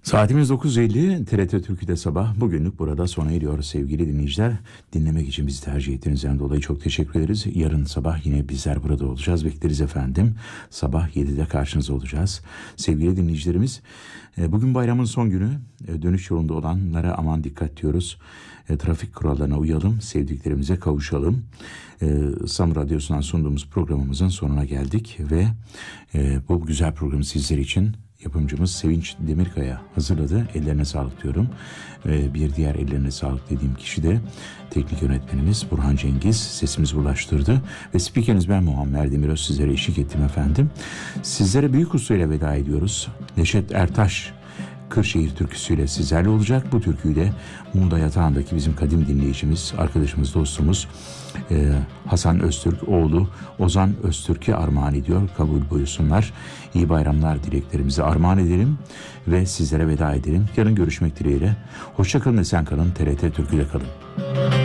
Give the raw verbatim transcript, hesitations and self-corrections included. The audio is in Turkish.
Saatimiz dokuz elli, T R T Türkü'de sabah bugünlük burada sona eriyor sevgili dinleyiciler. Dinlemek için bizi tercih ettiğinizden dolayı çok teşekkür ederiz. Yarın sabah yine bizler burada olacağız. Bekleriz efendim. Sabah yedide karşınızda olacağız. Sevgili dinleyicilerimiz, bugün bayramın son günü. Dönüş yolunda olanlara aman dikkat diyoruz. Trafik kurallarına uyalım, sevdiklerimize kavuşalım. Sam Radyosu'ndan sunduğumuz programımızın sonuna geldik ve bu güzel programı sizler için yapımcımız Sevinç Demirkaya hazırladı. Ellerine sağlık diyorum. Ee, bir diğer ellerine sağlık dediğim kişi de teknik yönetmenimiz Burhan Cengiz. Sesimizi ulaştırdı. Ve spikeriniz ben Muammer Demiröz, sizlere eşlik ettim efendim. Sizlere büyük ustayla veda ediyoruz. Neşet Ertaş Kırşehir türküsüyle sizlerle olacak. Bu türküyü de Muğla Yatağı'ndaki bizim kadim dinleyicimiz, arkadaşımız, dostumuz e, Hasan Öztürk oğlu Ozan Öztürk'e armağan ediyor. Kabul buyursunlar. İyi bayramlar dileklerimizi armağan edelim ve sizlere veda edelim. Yarın görüşmek dileğiyle. Hoşça kalın, esen kalın. T R T Türkü'de kalın.